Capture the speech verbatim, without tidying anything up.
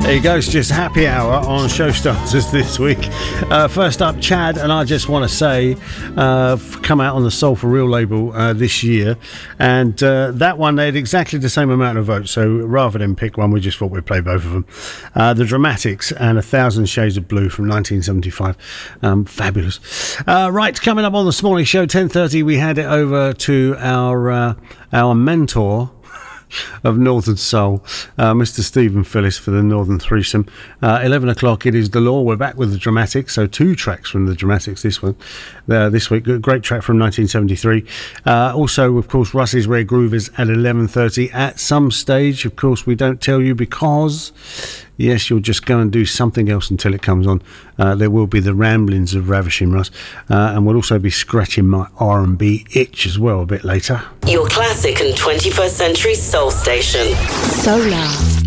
There you go, it's just happy hour on Showstarters this week. Uh, first up, Chad, and I just want to say, uh, come out on the Soul for Real label uh, this year, and uh, that one they had exactly the same amount of votes, so rather than pick one, we just thought we'd play both of them. Uh, the Dramatics and A Thousand Shades of Blue from nineteen seventy-five. Um, fabulous. Uh, right, coming up on this morning show, ten thirty, we had it over to our, uh, our mentor of Northern Soul, uh, Mister Stephen Phillis for the Northern Threesome. Uh, eleven o'clock, it is The Law. We're back with the Dramatics, so two tracks from the Dramatics this one, uh, this week. Great track from nineteen seventy-three. Uh, also, of course, Russ's Rare Groovers at eleven thirty. At some stage, of course, we don't tell you because, yes, you'll just go and do something else until it comes on. Uh, there will be the ramblings of Ravishing Russ, uh, and we'll also be scratching my R and B itch as well a bit later. Your classic and twenty-first century soul station. Solar.